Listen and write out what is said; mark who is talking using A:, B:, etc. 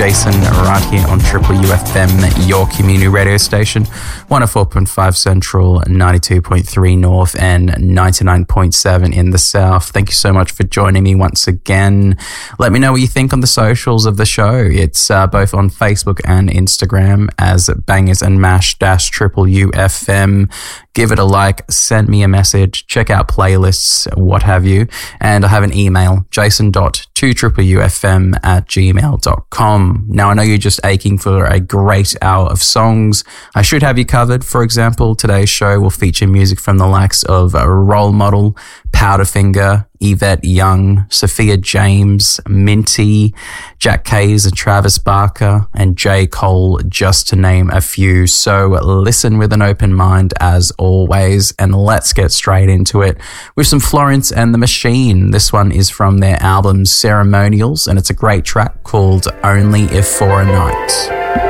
A: Jason right here on Triple UFM, your community radio station. 104.5 Central, 92.3 North, and 99.7 in the South. Thank you so much for joining me once again. Let me know what you think on the socials of the show. It's both on Facebook and Instagram as Bangers and Mash Triple UFM. Give it a like, send me a message, check out playlists, what have you. And I have an email, jason.2triple-ufm@gmail.com. Now, I know you're just aching for a great hour of songs. I should have you covered. For example, today's show will feature music from the likes of Role Model, Powderfinger, Yvette Young, Sophia James, Minty, Jack Kays and Travis Barker, and J. Cole, just to name a few. So listen with an open mind as always, and let's get straight into it with some Florence and the Machine. This one is from their album Ceremonials, and it's a great track called Only If For a Night.